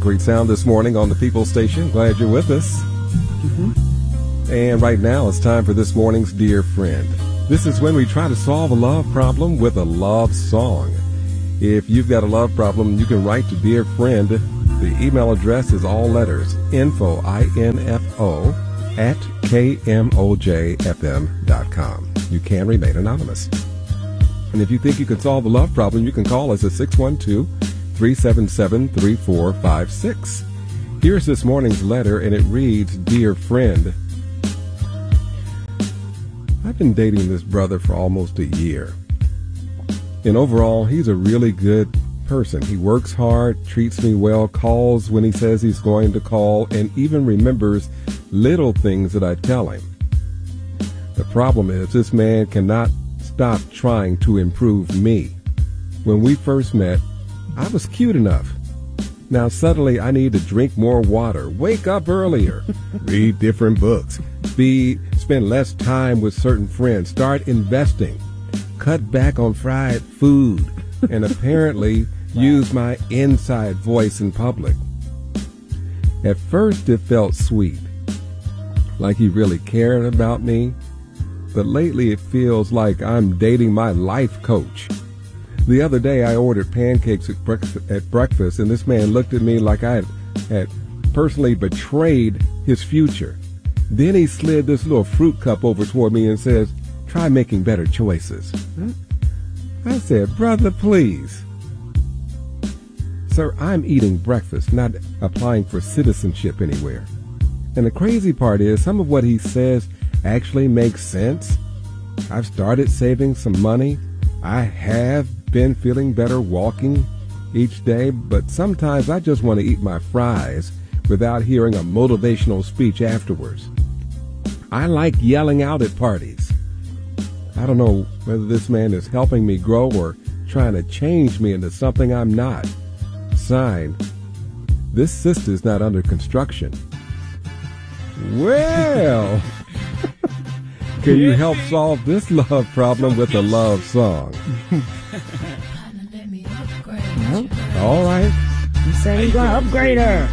Great sound this morning on the People Station. Glad you're with us. And right now it's time for this morning's Dear Friend. This is when we try to solve a love problem with a love song. If you've got a love problem, you can write to Dear Friend. The email address is all letters, info, I-N-F-O, at KMOJFM.com. You can remain anonymous. And if you think you can solve a love problem, you can call us at 612-377-3456. Here's this morning's letter, and it reads, Dear Friend, I've been dating this brother for almost a year. And overall, he's a really good person. He works hard, treats me well, calls when he says he's going to call, and even remembers little things that I tell him. The problem is this man cannot stop trying to improve me. When we first met, I was cute enough. Now suddenly I need to drink more water, wake up earlier, read different books, spend less time with certain friends, start investing, cut back on fried food, and apparently use my inside voice in public. At first it felt sweet, like he really cared about me, but lately it feels like I'm dating my life coach. The other day I ordered pancakes at breakfast, and this man looked at me like I had personally betrayed his future. Then he slid this little fruit cup over toward me and says, try making better choices. I said, brother, please. Sir, I'm eating breakfast, not applying for citizenship anywhere. And the crazy part is some of what he says actually makes sense. I've started saving some money. I have been feeling better walking each day, but sometimes I just want to eat my fries without hearing a motivational speech afterwards. I like yelling out at parties. I don't know whether this man is helping me grow or trying to change me into something I'm not. Signed, this sister's not under construction. Well, can you help solve this love problem with a love song? All right. You say you're going to upgrade her.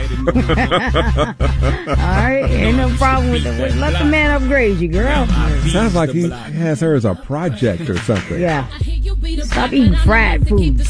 All right. Ain't no problem with it. Let the man upgrade you, girl. Sounds like he has her as a project or something. Yeah. Stop eating fried foods.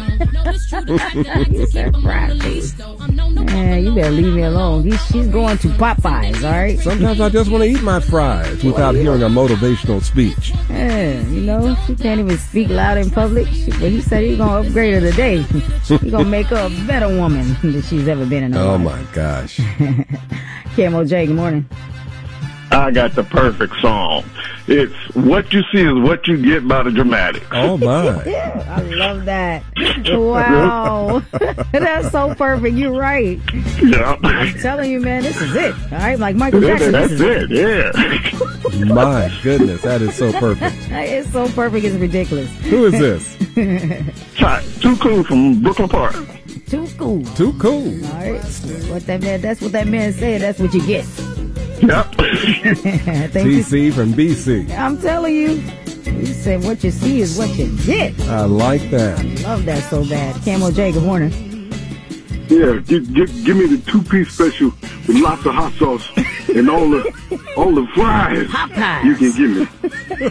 You said fried foods. Man, you better leave me alone. She's going to Popeyes, all right? Sometimes I just want to eat my fries without hearing a motivational speech. Yeah, you know, she can't even speak loud in public. But he said he's going to upgrade her today. He's going to make her a better woman than she's ever been in her life. Oh, my gosh. KMOJ, good morning. I got the perfect song. It's What You See Is What You Get by the Dramatics. Oh, my. I love that. Wow. That's so perfect. You're right. Yeah. I'm telling you, man, this is it. All right, like Michael Jackson. That's it, yeah. My goodness, that is so perfect. It's so perfect, it's ridiculous. Who is this? Too Cool from Brooklyn Park. Too cool. Too cool. All right. That's what that man said. That's what you get. Yep. TC from BC. I'm telling you. He said what you see is what you get. I like that. I love that so bad. Camo J, good morning. Yeah, give me the two-piece special with lots of hot sauce and all the fries Popeyes. you can give me.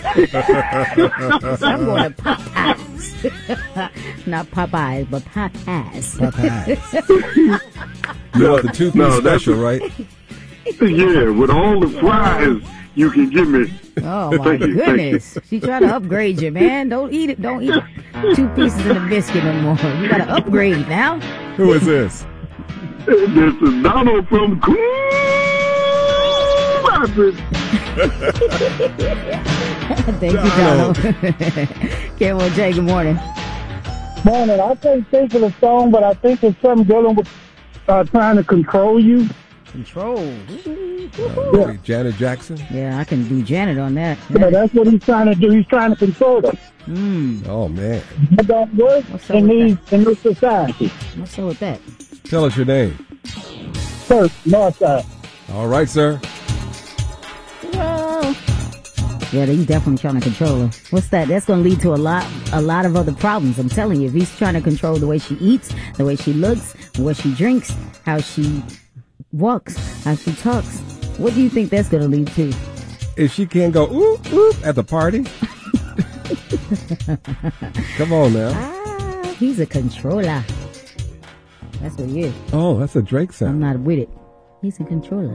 I'm going to Popeyes. Not Popeyes, but Popeyes. You want the two-piece special, right? Yeah, with all the fries you can give me. Oh my goodness. She trying to upgrade you, man. Don't eat it. Don't eat 2 pieces of the biscuit no more. You gotta upgrade now. Who is this? This is Donald from Cool Rapids. Thank you, Donald. Camo J, good morning. Morning. I can't think of the song, but I think it's something dealing with trying to control you. Control. Janet Jackson? Yeah, I can do Janet on that. Yeah, that's what he's trying to do. He's trying to control us. Oh, man. It don't work in this society. What's up with that? Tell us your name. First, Northside. All right, sir. Whoa. Yeah, he's definitely trying to control her. What's that? That's going to lead to a lot of other problems. I'm telling you, if he's trying to control the way she eats, the way she looks, what she drinks, how she walks, how she talks, what do you think that's going to lead to? If she can't go ooh ooh at the party, come on now. He's a controller. That's what he is. Oh, that's a Drake sound. I'm not with it. He's a controller.